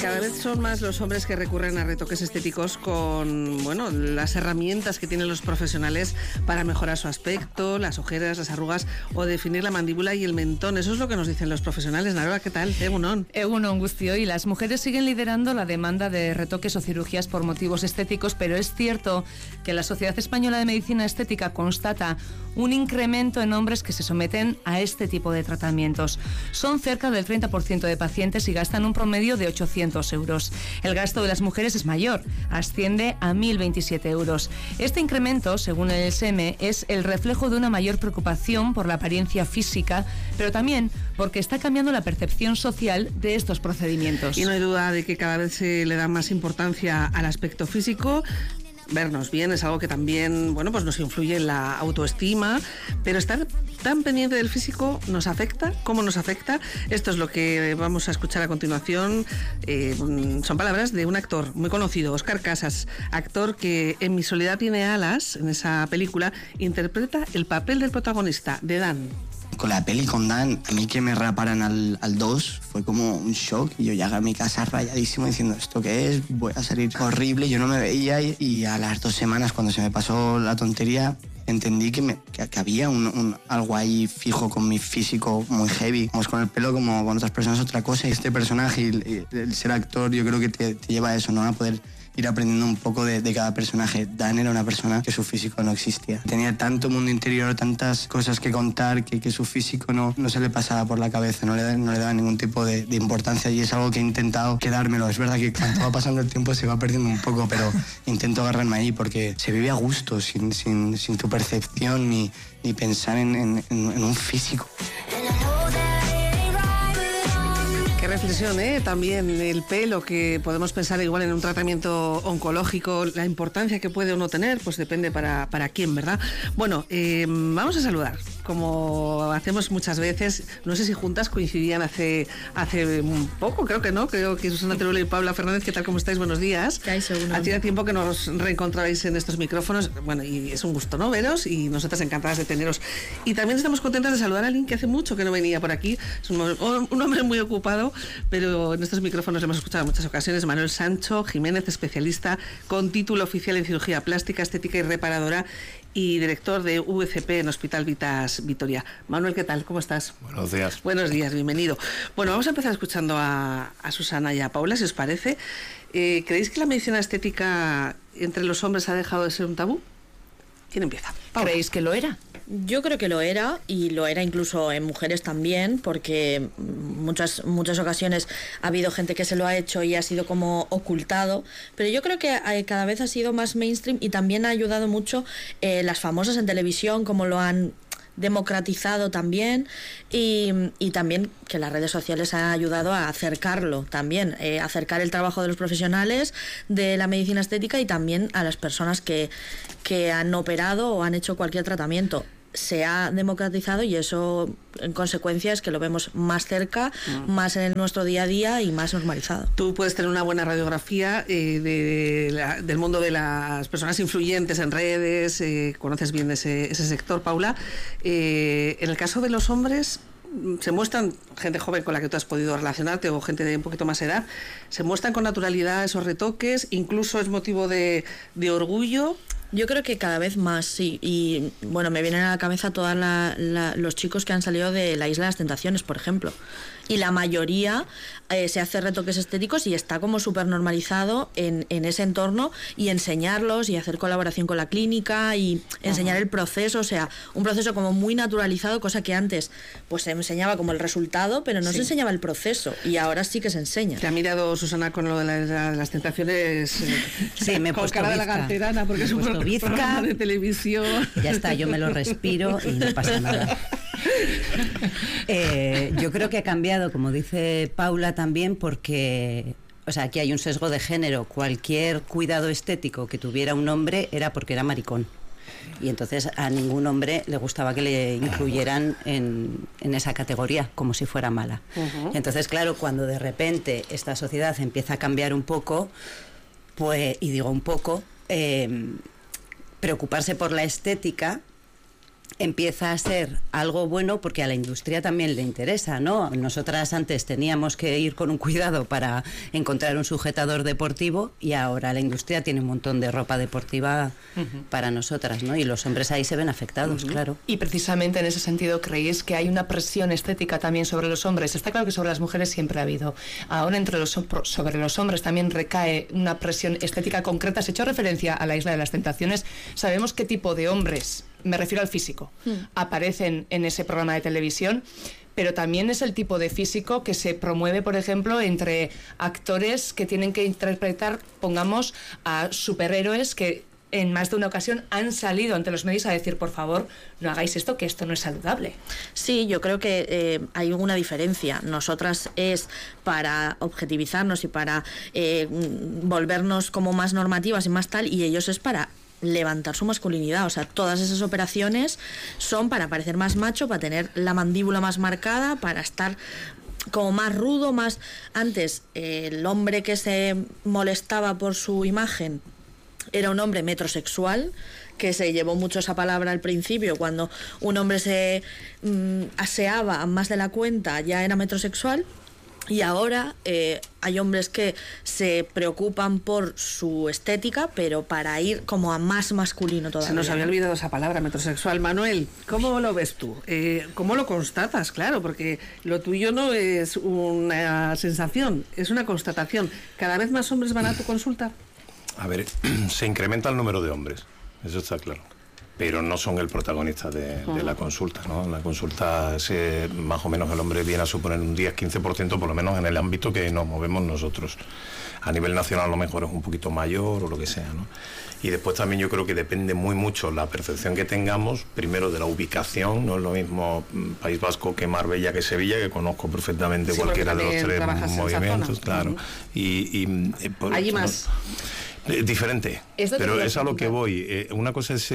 Cada vez son más los hombres que recurren a retoques estéticos con, bueno, las herramientas que tienen los profesionales para mejorar su aspecto, las ojeras, las arrugas o definir la mandíbula y el mentón. Eso es lo que nos dicen los profesionales. Naroa, ¿qué tal? Egunon. Egunon, Guztio. Y las mujeres siguen liderando la demanda de retoques o cirugías por motivos estéticos, pero es cierto que la Sociedad Española de Medicina Estética constata un incremento en hombres que se someten a este tipo de tratamientos. Son cerca del 30% de pacientes y gastan un promedio de 800 euros. El gasto de las mujeres es mayor, asciende a 1.027 euros. Este incremento, según el SEME, es el reflejo de una mayor preocupación por la apariencia física, pero también porque está cambiando la percepción social de estos procedimientos. Y no hay duda de que cada vez se le da más importancia al aspecto físico. Vernos bien es algo que también, bueno, pues nos influye en la autoestima, pero estar tan pendiente del físico nos afecta. ¿Cómo nos afecta? Esto es lo que vamos a escuchar a continuación. Son palabras de un actor muy conocido, Óscar Casas, actor que en Mi soledad tiene alas, en esa película, interpreta el papel del protagonista, de Dan. Con la peli con Dan, a mí que me raparan al 2 fue como un shock. Y yo llegué a mi casa rayadísimo diciendo, ¿esto qué es? Voy a salir horrible. Yo no me veía y a las 2 semanas, cuando se me pasó la tontería, entendí que había algo ahí fijo con mi físico muy heavy. Como es con el pelo, como con otras personas, otra cosa. Y este personaje y el ser actor, yo creo que te lleva a eso, ¿no? A poder ir aprendiendo un poco de cada personaje. Dan era una persona que su físico no existía. Tenía tanto mundo interior, tantas cosas que contar, que su físico no se le pasaba por la cabeza, no le daba ningún tipo de importancia, y es algo que he intentado quedármelo. Es verdad que cuando va pasando el tiempo se va perdiendo un poco, pero intento agarrarme ahí porque se vive a gusto, sin tu percepción ni pensar en un físico. Qué reflexión, también el pelo, que podemos pensar igual en un tratamiento oncológico, la importancia que puede o no tener, pues depende para quién, ¿verdad? Bueno, vamos a saludar, como hacemos muchas veces. No sé si juntas coincidían hace un poco, creo que no, creo que Susana Teruel y Paula Fernández. ¿Qué tal, cómo estáis? Buenos días. Hacía tiempo que nos reencontrabais en estos micrófonos, bueno, y es un gusto, ¿no?, veros, y nosotras encantadas de teneros. Y también estamos contentas de saludar a alguien que hace mucho que no venía por aquí, es un hombre muy ocupado, pero en estos micrófonos hemos escuchado en muchas ocasiones. Manuel Sancho Jiménez, especialista con título oficial en cirugía plástica, estética y reparadora, y director de VCP en Hospital Vitas Vitoria. Manuel, ¿qué tal? ¿Cómo estás? Buenos días. Buenos días, bienvenido. Bueno, vamos a empezar escuchando a Susana y a Paula, si os parece. ¿Creéis que la medicina estética entre los hombres ha dejado de ser un tabú? ¿Quién empieza? Paula. ¿Creéis que lo era? Yo creo que lo era, y lo era incluso en mujeres también, porque muchas ocasiones ha habido gente que se lo ha hecho y ha sido como ocultado, pero yo creo que cada vez ha sido más mainstream, y también ha ayudado mucho las famosas en televisión, como lo han democratizado también, y también que las redes sociales han ayudado a acercarlo también, acercar el trabajo de los profesionales de la medicina estética y también a las personas que han operado o han hecho cualquier tratamiento. Se ha democratizado, y eso en consecuencia es que lo vemos más cerca, más en nuestro día a día y más normalizado. Tú puedes tener una buena radiografía del mundo de las personas influyentes en redes, conoces bien ese sector, Paula. En el caso de los hombres, se muestran, gente joven con la que tú has podido relacionarte o gente de un poquito más edad, se muestran con naturalidad esos retoques, incluso es motivo de orgullo. Yo creo que cada vez más, sí. Y bueno, me vienen a la cabeza todos los chicos que han salido de la Isla de las Tentaciones, por ejemplo. Y la mayoría se hace retoques estéticos y está como súper normalizado en ese entorno, y enseñarlos y hacer colaboración con la clínica y enseñar el proceso, o sea, un proceso como muy naturalizado, cosa que antes pues se enseñaba como el resultado, pero no se enseñaba el proceso, y ahora sí que se enseña. Te ha mirado Susana con lo de las tentaciones, sí, me he con puesto cara bizca. de la canterana, porque es un programa de televisión. Ya está, yo me lo respiro y no pasa nada. Yo creo que ha cambiado, como dice Paula, también porque, o sea, aquí hay un sesgo de género. Cualquier cuidado estético que tuviera un hombre era porque era maricón, y entonces a ningún hombre le gustaba que le incluyeran en esa categoría, como si fuera mala. Entonces, claro, cuando de repente esta sociedad empieza a cambiar un poco, pues, y digo un poco, preocuparse por la estética empieza a ser algo bueno porque a la industria también le interesa, ¿no? Nosotras antes teníamos que ir con un cuidado para encontrar un sujetador deportivo y ahora la industria tiene un montón de ropa deportiva para nosotras, ¿no? Y los hombres ahí se ven afectados, claro. Y precisamente en ese sentido, ¿creéis que hay una presión estética también sobre los hombres? Está claro que sobre las mujeres siempre ha habido. Ahora sobre los hombres también recae una presión estética concreta. Se ha hecho referencia a la Isla de las Tentaciones. ¿Sabemos qué tipo de hombres, me refiero al físico, aparecen en ese programa de televisión? Pero también es el tipo de físico que se promueve, por ejemplo, entre actores que tienen que interpretar, pongamos, a superhéroes que en más de una ocasión han salido ante los medios a decir, por favor, no hagáis esto, que esto no es saludable. Sí, yo creo que hay una diferencia. Nosotras es para objetivizarnos y para volvernos como más normativas y más tal, y ellos es para levantar su masculinidad. O sea, todas esas operaciones son para parecer más macho, para tener la mandíbula más marcada, para estar como más rudo, más... Antes, el hombre que se molestaba por su imagen era un hombre metrosexual, que se llevó mucho esa palabra al principio. Cuando un hombre se aseaba más de la cuenta, ya era metrosexual. Y ahora hay hombres que se preocupan por su estética, pero para ir como a más masculino todavía. Se nos había olvidado esa palabra, metrosexual. Manuel, ¿cómo lo ves tú? ¿Cómo lo constatas? Claro, porque lo tuyo no es una sensación, es una constatación. ¿Cada vez más hombres van a tu consulta? A ver, se incrementa el número de hombres, eso está claro, pero no son el protagonista de la consulta, ¿no? La consulta, más o menos el hombre viene a suponer un 10-15%, por lo menos en el ámbito que nos movemos nosotros. A nivel nacional a lo mejor es un poquito mayor o lo que sea, ¿no? Y después también yo creo que depende muy mucho la percepción que tengamos, primero de la ubicación. No es lo mismo País Vasco que Marbella que Sevilla, que conozco perfectamente cualquiera de los tres movimientos, claro. Allí más... diferente, pero es a lo que voy. Una cosa es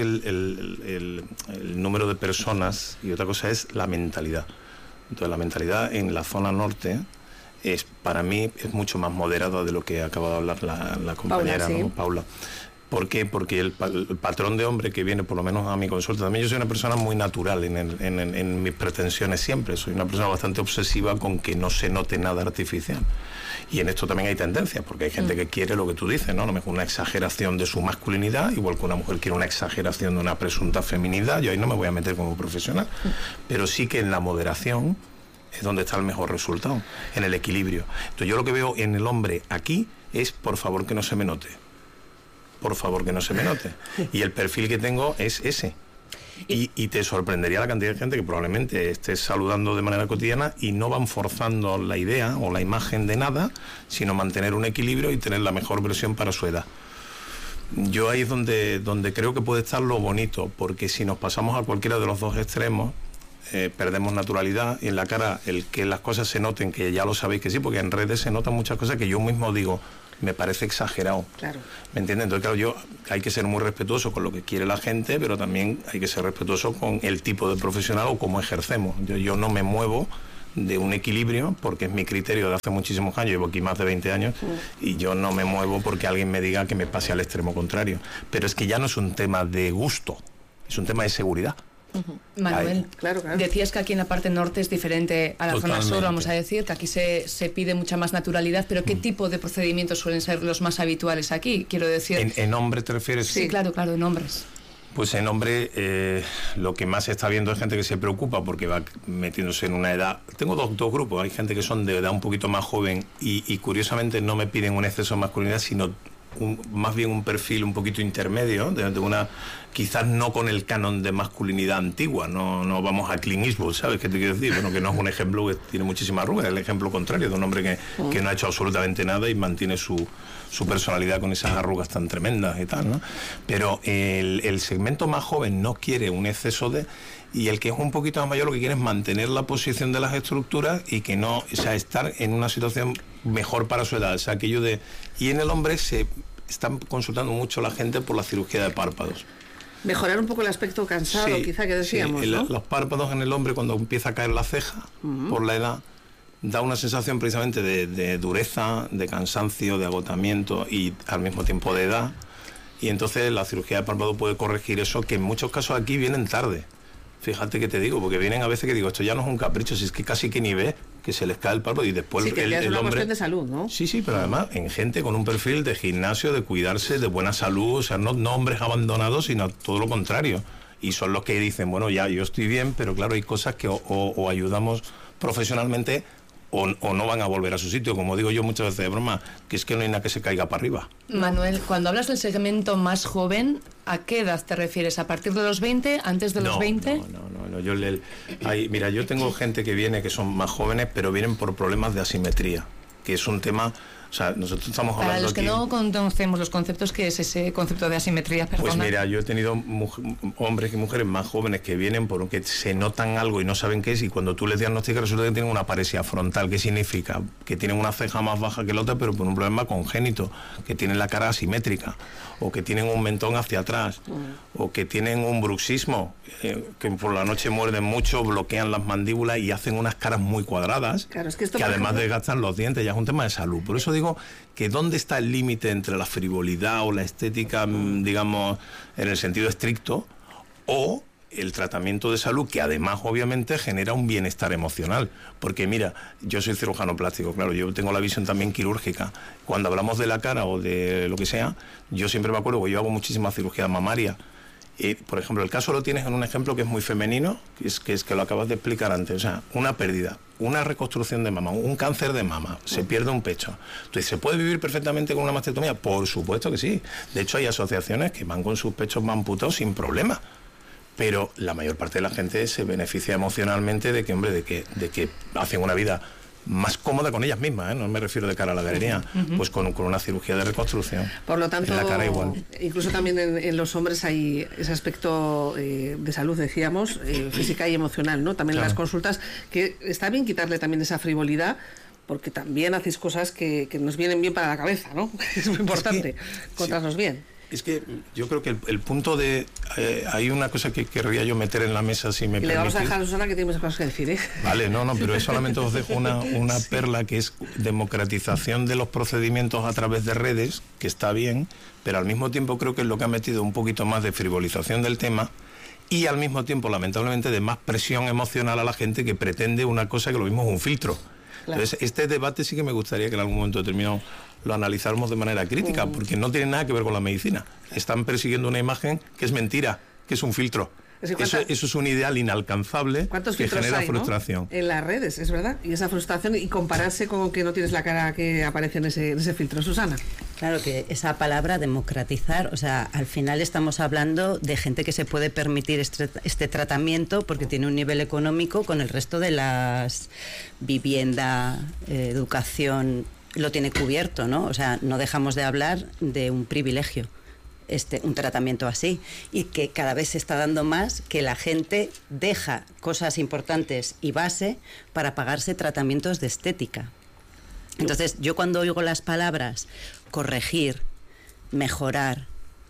el número de personas y otra cosa es la mentalidad. Entonces la mentalidad en la zona norte para mí es mucho más moderada de lo que acaba de hablar la compañera, Paula, ¿no? Paula. ¿Por qué? Porque el patrón de hombre que viene, por lo menos a mi consulta, también yo soy una persona muy natural en mis pretensiones siempre. Soy una persona bastante obsesiva con que no se note nada artificial. Y en esto también hay tendencias, porque hay gente que quiere lo que tú dices, ¿no? A lo mejor una exageración de su masculinidad, igual que una mujer quiere una exageración de una presunta feminidad. Yo ahí no me voy a meter como profesional, pero sí que en la moderación es donde está el mejor resultado, en el equilibrio. Entonces yo lo que veo en el hombre aquí es, por favor, que no se me note. Por favor, que no se me note. Y el perfil que tengo es ese. Y te sorprendería la cantidad de gente que probablemente estés saludando de manera cotidiana y no van forzando la idea o la imagen de nada, sino mantener un equilibrio y tener la mejor versión para su edad. Yo ahí es donde creo que puede estar lo bonito, porque si nos pasamos a cualquiera de los dos extremos, perdemos naturalidad, y en la cara el que las cosas se noten, que ya lo sabéis que sí, porque en redes se notan muchas cosas que yo mismo digo, me parece exagerado. Claro. ¿Me entiendes? Entonces, claro, hay que ser muy respetuoso con lo que quiere la gente, pero también hay que ser respetuoso con el tipo de profesional o cómo ejercemos. Yo no me muevo de un equilibrio, porque es mi criterio de hace muchísimos años, llevo aquí más de 20 años, y yo no me muevo porque alguien me diga que me pase al extremo contrario. Pero es que ya no es un tema de gusto, es un tema de seguridad. Manuel, claro. Decías que aquí en la parte norte es diferente a la Totalmente. Zona sur, vamos a decir, que aquí se pide mucha más naturalidad, pero ¿qué tipo de procedimientos suelen ser los más habituales aquí? Quiero decir... ¿En hombre te refieres? Sí, claro, en hombres. Pues en hombre lo que más se está viendo es gente que se preocupa porque va metiéndose en una edad... Tengo dos grupos, hay gente que son de edad un poquito más joven y curiosamente no me piden un exceso de masculinidad, sino más bien un perfil un poquito intermedio, de una, quizás no con el canon de masculinidad antigua, no vamos a Clint Eastwood, ¿sabes qué te quiero decir? Bueno, que no es un ejemplo que tiene muchísimas arrugas, es el ejemplo contrario de un hombre que no ha hecho absolutamente nada y mantiene su personalidad con esas arrugas tan tremendas y tal, ¿no? Pero el segmento más joven no quiere un exceso de... Y el que es un poquito más mayor lo que quiere es mantener la posición de las estructuras y que no, o sea, estar en una situación mejor para su edad, o sea, aquello de... Y en el hombre se están consultando mucho la gente por la cirugía de párpados. Mejorar un poco el aspecto cansado, sí, quizá que decíamos, sí, ¿no? Los párpados en el hombre, cuando empieza a caer la ceja por la edad, da una sensación precisamente de dureza, de cansancio, de agotamiento y al mismo tiempo de edad. Y entonces la cirugía de párpado puede corregir eso, que en muchos casos aquí vienen tarde. Fíjate que te digo, porque vienen a veces que digo, esto ya no es un capricho, si es que casi que ni ve, que se les cae el párpado y después sí, que el es una hombre... cuestión de salud, ¿no? Sí, pero además en gente con un perfil de gimnasio, de cuidarse, de buena salud, o sea, no hombres abandonados, sino todo lo contrario. Y son los que dicen, bueno, ya, yo estoy bien, pero claro, hay cosas que o ayudamos profesionalmente o no van a volver a su sitio, como digo yo muchas veces de broma, que es que no hay nada que se caiga para arriba. Manuel, cuando hablas del segmento más joven, ¿a qué edad te refieres? ¿A partir de los 20? ¿Antes de los 20? No. Mira, yo tengo gente que viene que son más jóvenes, pero vienen por problemas de asimetría, que es un tema... O sea, nosotros estamos hablando Para los que aquí, no conocemos los conceptos, ¿qué es ese concepto de asimetría? Perdona. Pues mira, yo he tenido hombres y mujeres más jóvenes que vienen porque se notan algo y no saben qué es, y cuando tú les diagnosticas resulta que tienen una apariesia frontal. ¿Qué significa? Que tienen una ceja más baja que la otra, pero por un problema congénito, que tienen la cara asimétrica, o que tienen un mentón hacia atrás, o que tienen un bruxismo, que por la noche muerden mucho, bloquean las mandíbulas y hacen unas caras muy cuadradas, claro, es que esto, que además ejemplo, desgastan los dientes. Ya es un tema de salud. Por eso digo que dónde está el límite entre la frivolidad o la estética, digamos, en el sentido estricto, o el tratamiento de salud, que además obviamente genera un bienestar emocional. Porque mira, yo soy cirujano plástico, claro, yo tengo la visión también quirúrgica. Cuando hablamos de la cara o de lo que sea, yo siempre me acuerdo que yo hago muchísima cirugía mamaria. Por ejemplo, el caso lo tienes en un ejemplo que es muy femenino, que es que lo acabas de explicar antes. O sea, una pérdida, una reconstrucción de mama, un cáncer de mama, se pierde un pecho. Entonces, ¿se puede vivir perfectamente con una mastectomía? Por supuesto que sí. De hecho, hay asociaciones que van con sus pechos amputados sin problema. Pero la mayor parte de la gente se beneficia emocionalmente de que, hombre, de que hacen una vida más cómoda con ellas mismas, no me refiero de cara a la galería, pues con una cirugía de reconstrucción. Por lo tanto, en la cara igual. Incluso también en los hombres hay ese aspecto de salud, decíamos, física y emocional, ¿no? También claro. En las consultas, que está bien quitarle también esa frivolidad, porque también hacéis cosas que nos vienen bien para la cabeza, ¿no? Es muy importante, contarnos bien. Es que yo creo que el punto de... hay una cosa que querría yo meter en la mesa, si me permitís. Le vamos a dejar a Susana, que tiene muchas cosas que decir, ¿eh? Vale, no, pero solamente os dejo una perla, que es democratización de los procedimientos a través de redes, que está bien, pero al mismo tiempo creo que es lo que ha metido un poquito más de frivolización del tema, y al mismo tiempo, lamentablemente, de más presión emocional a la gente que pretende una cosa que lo mismo es un filtro. Claro. Entonces, este debate sí que me gustaría que en algún momento determinado lo analizáramos de manera crítica, porque no tiene nada que ver con la medicina. Están persiguiendo una imagen que es mentira, que es un filtro. Eso es un ideal inalcanzable que genera frustración. ¿No? En las redes, es verdad. Y esa frustración, y compararse con que no tienes la cara que aparece en ese filtro. Susana. Claro que esa palabra democratizar, o sea, al final estamos hablando de gente que se puede permitir este tratamiento porque tiene un nivel económico con el resto de las vivienda, educación, lo tiene cubierto, ¿no? O sea, no dejamos de hablar de un privilegio. Un tratamiento así, y que cada vez se está dando más que la gente deja cosas importantes y base para pagarse tratamientos de estética. Entonces, yo cuando oigo las palabras corregir, mejorar,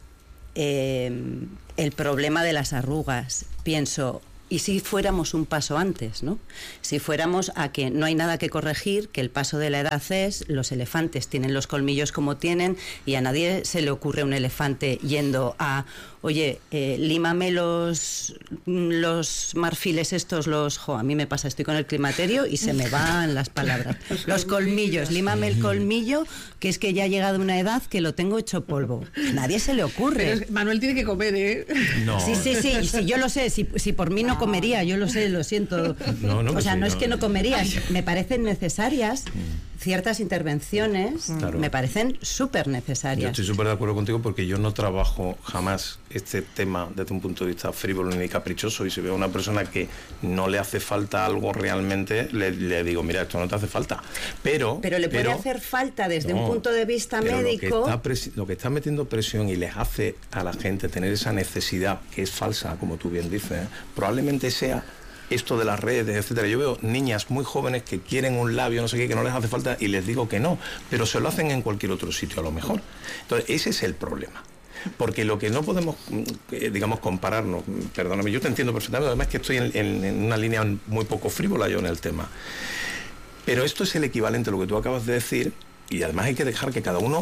el problema de las arrugas, pienso, ¿y si fuéramos un paso antes, no? Si fuéramos a que no hay nada que corregir, que el paso de la edad es, los elefantes tienen los colmillos como tienen, y a nadie se le ocurre un elefante yendo a, oye, límame los marfiles estos, a mí me pasa, estoy con el climaterio y se me van las palabras. Los colmillos, límame el colmillo, que es que ya ha llegado una edad que lo tengo hecho polvo. A nadie se le ocurre. Pero Manuel tiene que comer, ¿eh? No. Sí, yo lo sé, si por mí no comería, yo lo sé, lo siento. O sea, no es que no comería, me parecen necesarias ciertas intervenciones, claro. Me parecen súper necesarias. Yo estoy súper de acuerdo contigo, porque yo no trabajo jamás este tema desde un punto de vista frívolo ni caprichoso, y si veo a una persona que no le hace falta algo realmente, le digo, mira, esto no te hace falta. Pero le puede hacer falta desde un punto de vista médico. Lo que está metiendo presión y les hace a la gente tener esa necesidad, que es falsa, como tú bien dices, probablemente sea esto de las redes, etcétera. Yo veo niñas muy jóvenes que quieren un labio, no sé qué, que no les hace falta, y les digo que no, pero se lo hacen en cualquier otro sitio a lo mejor. Entonces, ese es el problema. Porque lo que no podemos, digamos, compararnos, perdóname, yo te entiendo perfectamente, además que estoy en una línea muy poco frívola yo en el tema. Pero esto es el equivalente a lo que tú acabas de decir, y además hay que dejar que cada uno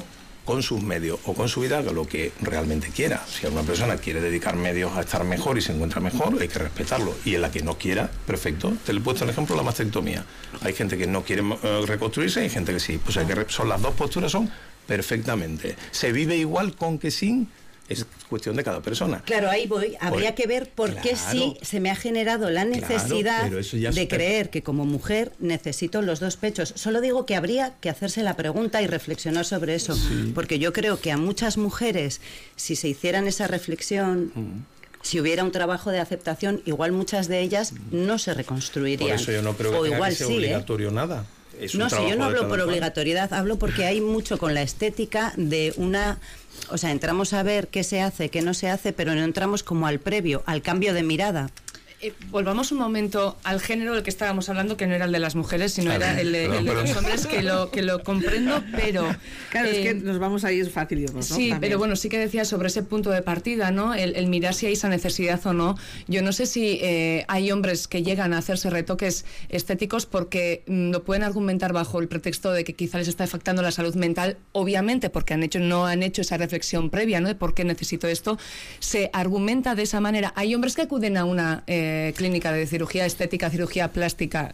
con sus medios o con su vida, haga lo que realmente quiera. Si alguna persona quiere dedicar medios a estar mejor y se encuentra mejor, hay que respetarlo. Y en la que no quiera, perfecto. Te le he puesto el ejemplo de la mastectomía. Hay gente que no quiere reconstruirse y hay gente que sí. Pues son las dos posturas, son perfectamente. Se vive igual con que sin. Es cuestión de cada persona. Claro, ahí voy. Habría que ver por qué sí se me ha generado la necesidad de creer que como mujer necesito los dos pechos. Solo digo que habría que hacerse la pregunta y reflexionar sobre eso. Sí. Porque yo creo que a muchas mujeres, si se hicieran esa reflexión... Si hubiera un trabajo de aceptación, igual muchas de ellas no se reconstruirían. Por eso yo no creo que tenga que ser obligatorio nada. No, si yo no hablo por obligatoriedad, hablo porque hay mucho con la estética de una... O sea, entramos a ver qué se hace, qué no se hace, pero no entramos como al previo, al cambio de mirada. Volvamos un momento al género del que estábamos hablando, que no era el de las mujeres, sino era el de los hombres, que lo comprendo, pero... Claro, es que nos vamos a ir fácil, ¿no? Sí, también. Pero bueno, sí que decía sobre ese punto de partida, ¿no? El mirar si hay esa necesidad o no. Yo no sé si hay hombres que llegan a hacerse retoques estéticos porque lo pueden argumentar bajo el pretexto de que quizá les está afectando la salud mental, obviamente porque no han hecho esa reflexión previa, ¿no? De por qué necesito esto. Se argumenta de esa manera. Hay hombres que acuden a una... clínica de cirugía estética, cirugía plástica,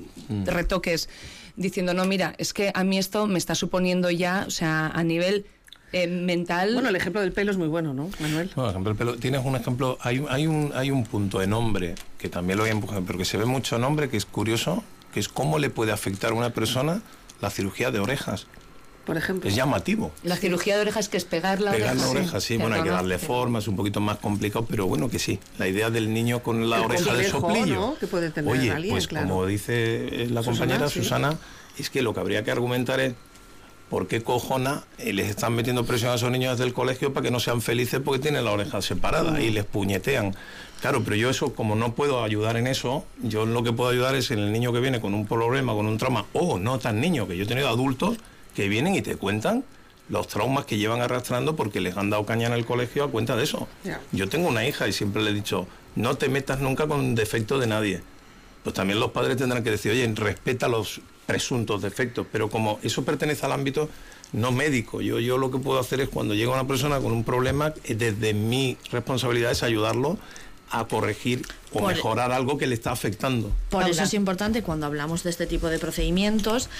retoques, diciendo, no, mira, es que a mí esto me está suponiendo ya, o sea, a nivel mental... Bueno, el ejemplo del pelo es muy bueno, ¿no, Manuel? No, el ejemplo del pelo, tienes un ejemplo, hay un punto en hombre, que también lo voy a empujar, pero que se ve mucho en hombre, que es curioso, que es cómo le puede afectar a una persona la cirugía de orejas. Por ejemplo. Es llamativo. La cirugía de orejas, que es pegar la oreja. Pegar la oreja, sí. Bueno, hay que darle forma, es un poquito más complicado, pero bueno, que sí. La idea del niño con la oreja de soplillo. ¿No? Que puede tener Oye, alguien, pues claro. Como dice la compañera Susana, es que lo que habría que argumentar es por qué cojona les están metiendo presión a esos niños desde el colegio para que no sean felices porque tienen la oreja separada y les puñetean. Claro, pero yo eso, como no puedo ayudar en eso, yo lo que puedo ayudar es en el niño que viene con un problema, con un trauma, o no tan niño, que yo he tenido adultos que vienen y te cuentan los traumas que llevan arrastrando porque les han dado caña en el colegio a cuenta de eso. Yeah. Yo tengo una hija y siempre le he dicho, no te metas nunca con defectos de nadie. Pues también los padres tendrán que decir, oye, respeta los presuntos defectos, pero como eso pertenece al ámbito no médico, yo lo que puedo hacer es cuando llega una persona con un problema, desde mi responsabilidad es ayudarlo a corregir o mejorar algo que le está afectando. Por eso es importante cuando hablamos de este tipo de procedimientos,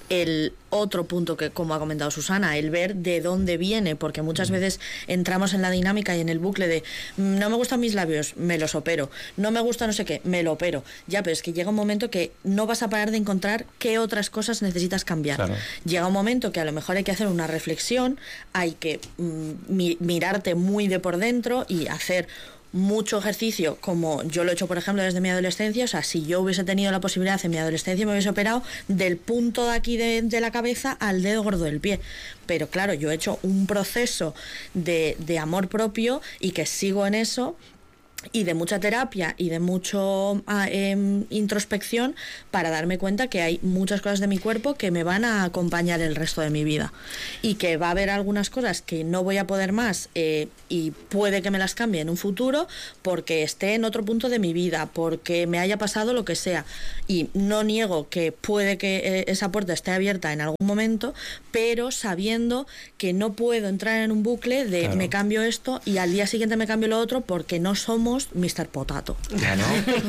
el otro punto que, como ha comentado Susana, el ver de dónde viene, porque muchas veces entramos en la dinámica y en el bucle de no me gustan mis labios, me los opero, no me gusta no sé qué, me lo opero. Ya, pero es que llega un momento que no vas a parar de encontrar qué otras cosas necesitas cambiar. Claro. Llega un momento que a lo mejor hay que hacer una reflexión, hay que mirarte muy de por dentro y hacer mucho ejercicio, como yo lo he hecho, por ejemplo, desde mi adolescencia. O sea, si yo hubiese tenido la posibilidad en mi adolescencia, me hubiese operado del punto de aquí de la cabeza al dedo gordo del pie. Pero claro, yo he hecho un proceso de amor propio y que sigo en eso, y de mucha terapia y de mucho introspección para darme cuenta que hay muchas cosas de mi cuerpo que me van a acompañar el resto de mi vida y que va a haber algunas cosas que no voy a poder más y puede que me las cambie en un futuro porque esté en otro punto de mi vida, porque me haya pasado lo que sea, y no niego que puede que esa puerta esté abierta en algún momento, pero sabiendo que no puedo entrar en un bucle de me cambio esto y al día siguiente me cambio lo otro, porque no somos Mr. Potato. Claro,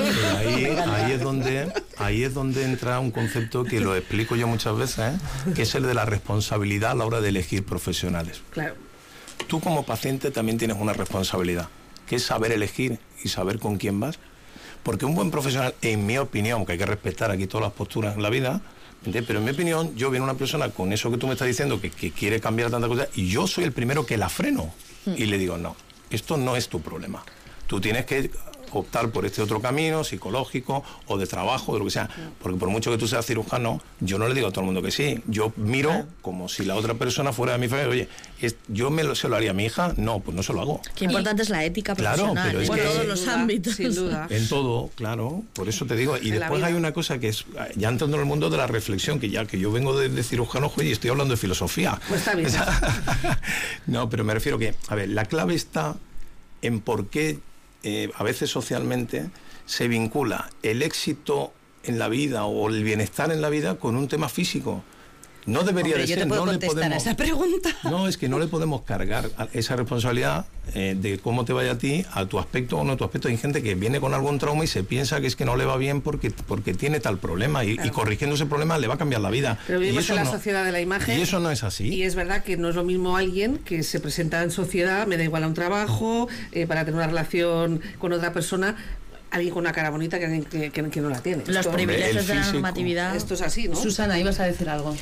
ahí es donde entra un concepto que lo explico yo muchas veces, que es el de la responsabilidad a la hora de elegir profesionales. Claro. Tú como paciente también tienes una responsabilidad, que es saber elegir y saber con quién vas. Porque un buen profesional, en mi opinión, que hay que respetar aquí todas las posturas en la vida, pero en mi opinión, yo viene una persona con eso que tú me estás diciendo, que quiere cambiar tantas cosas, y yo soy el primero que la freno. Y le digo, no, esto no es tu problema. Tú tienes que optar por este otro camino psicológico o de trabajo, de lo que sea, porque por mucho que tú seas cirujano, yo no le digo a todo el mundo que sí, yo miro como si la otra persona fuera de mi familia. Oye, yo se lo haría a mi hija, no, pues no se lo hago. Qué importante es la ética profesional, pero es en todos los ámbitos. Sin duda. En todo, claro, por eso te digo. Y después hay una cosa que es, ya entrando en el mundo de la reflexión, que ya que yo vengo de cirujano, y estoy hablando de filosofía. Pues está bien. No, pero me refiero que, a ver, la clave está en por qué a veces socialmente se vincula el éxito en la vida o el bienestar en la vida con un tema físico. No debería de yo ser. Te puedo no contestar le podemos, a esa pregunta. No, es que no le podemos cargar esa responsabilidad de cómo te vaya a ti, a tu aspecto o no tu aspecto. Hay gente que viene con algún trauma y se piensa que es que no le va bien porque tiene tal problema y corrigiendo ese problema le va a cambiar la vida. Pero vivimos en la sociedad de la imagen. Y eso no es así. Y es verdad que no es lo mismo alguien que se presenta en sociedad, me da igual a un trabajo, para tener una relación con otra persona, alguien con una cara bonita que alguien que no la tiene. Los privilegios de la normatividad. Esto es así, ¿no? Susana, ibas a decir algo.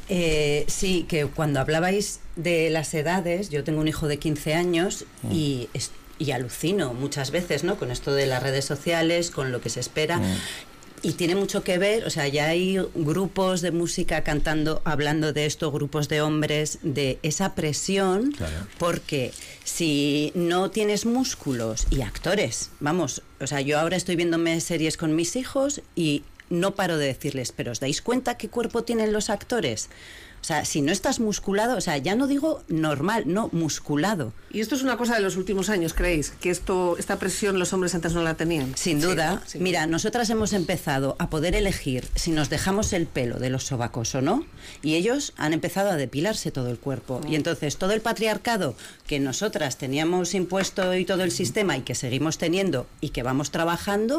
Sí, que cuando hablabais de las edades, yo tengo un hijo de 15 años y alucino muchas veces, ¿no? Con esto de las redes sociales, con lo que se espera. Y tiene mucho que ver, o sea, ya hay grupos de música cantando, hablando de esto, grupos de hombres, de esa presión, porque si no tienes músculos y actores, vamos, o sea, yo ahora estoy viéndome series con mis hijos y no paro de decirles, pero ¿os dais cuenta qué cuerpo tienen los actores? O sea, si no estás musculado, o sea, ya no digo normal, no, musculado. ¿Y esto es una cosa de los últimos años, creéis? ¿Que esta presión los hombres antes no la tenían? Sin duda. Sí. Mira, nosotras hemos empezado a poder elegir si nos dejamos el pelo de los sobacos o no, y ellos han empezado a depilarse todo el cuerpo. Y entonces todo el patriarcado que nosotras teníamos impuesto y todo el sistema y que seguimos teniendo y que vamos trabajando,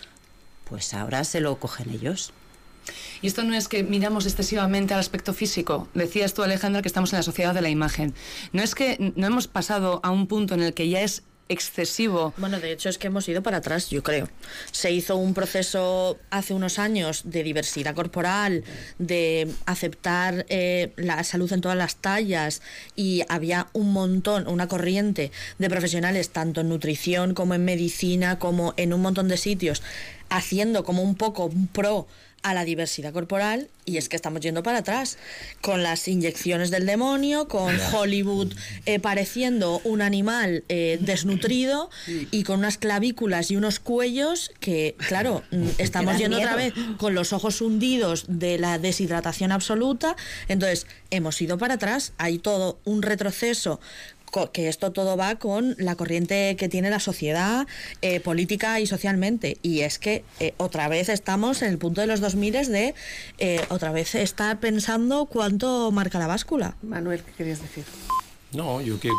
pues ahora se lo cogen ellos. Y esto no es que miramos excesivamente al aspecto físico. Decías tú, Alejandra, que estamos en la sociedad de la imagen. No es que no hemos pasado a un punto en el que ya es excesivo. Bueno, de hecho es que hemos ido para atrás, yo creo. Se hizo un proceso hace unos años de diversidad corporal, de aceptar la salud en todas las tallas, y había un montón, una corriente de profesionales, tanto en nutrición como en medicina, como en un montón de sitios, haciendo como un poco un pro a la diversidad corporal, y es que estamos yendo para atrás con las inyecciones del demonio, con Hollywood pareciendo un animal desnutrido y con unas clavículas y unos cuellos que, claro, estamos yendo otra vez con los ojos hundidos de la deshidratación absoluta. Entonces hemos ido para atrás, hay todo un retroceso, que esto todo va con la corriente que tiene la sociedad política y socialmente, y es que otra vez estamos en el punto de los 2000 de otra vez estar pensando cuánto marca la báscula. Manuel, ¿qué querías decir? No, yo que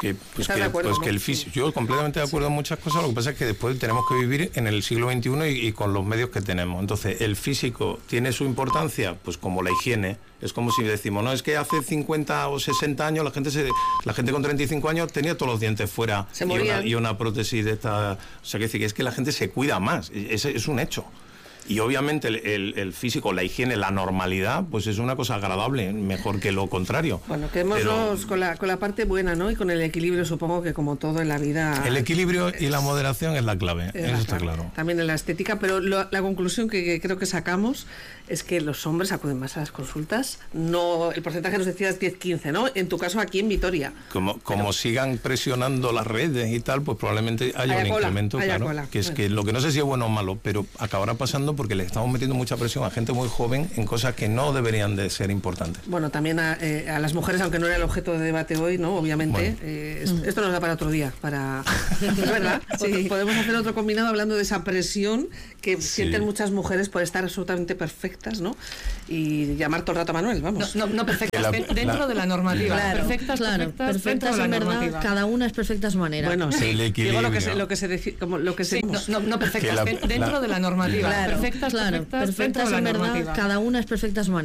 el físico, yo completamente de acuerdo en muchas cosas. Lo que pasa es que después tenemos que vivir en el siglo XXI y con los medios que tenemos. Entonces, el físico tiene su importancia, pues como la higiene. Es como si decimos, no, es que hace 50 o 60 años la gente con 35 años tenía todos los dientes fuera y una prótesis de esta. O sea, que es que la gente se cuida más. Es un hecho. Y obviamente el físico, la higiene, la normalidad, pues es una cosa agradable, mejor que lo contrario. Bueno, quedémonos con la parte buena, ¿no? Y con el equilibrio, supongo que como todo en la vida. El equilibrio y la moderación es la clave, eso está claro. También en la estética, pero la conclusión que creo que sacamos es que los hombres acuden más a las consultas. No, el porcentaje nos decías 10-15, ¿no? En tu caso aquí en Vitoria. Como sigan presionando las redes y tal, pues probablemente haya un incremento, claro. Que es que lo que no sé si es bueno o malo, pero acabará pasando porque le estamos metiendo mucha presión a gente muy joven en cosas que no deberían de ser importantes. Bueno, también a las mujeres, aunque no era el objeto de debate hoy, ¿no? Obviamente, bueno. Esto nos da para otro día, ¿es verdad? Sí. Podemos hacer otro combinado hablando de esa presión que sienten muchas mujeres por estar absolutamente perfectas, ¿no? Y llamar todo el rato a Manuel, vamos. No perfectas, dentro de la normativa. Claro, perfectas en verdad, normativa. Cada una es perfecta a su manera. Bueno, sí. Digo lo que se decide, como lo que se... No perfectas, dentro de la normativa. Claro, perfectas en verdad, cada una es perfecta a su manera.